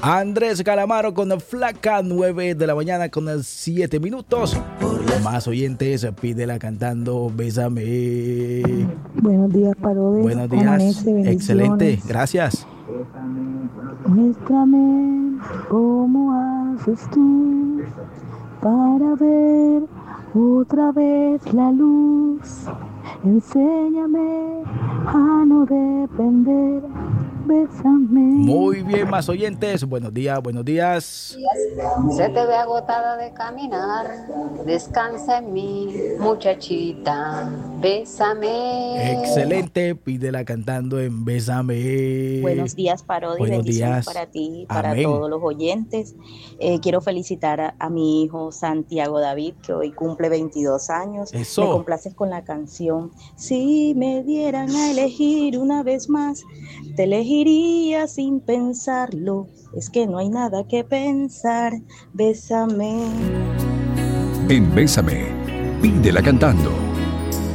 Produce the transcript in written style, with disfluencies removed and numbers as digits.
Andrés Calamaro con Flaca, 9 de la mañana con 7 minutos. Más oyentes, pídela cantando Bésame. Buenos días, Parodi. Buenos días, excelente, gracias. Muéstrame cómo haces tú para ver otra vez la luz. Enséñame a no depender. Bésame. Muy bien, más oyentes. Buenos días, buenos días. Se te ve agotada de caminar. Descansa en mí, muchachita. Bésame. Excelente, pídela cantando en Bésame. Buenos días, Parodi. Buenos bendiciones días para ti, para Amén. todos los oyentes. Quiero felicitar a mi hijo Santiago David, que hoy cumple 22 años. Eso. Me complaces con la canción. Si me dieran a elegir una vez más, te elegiría sin pensarlo. Es que no hay nada que pensar. Bésame. En Bésame, pídela cantando.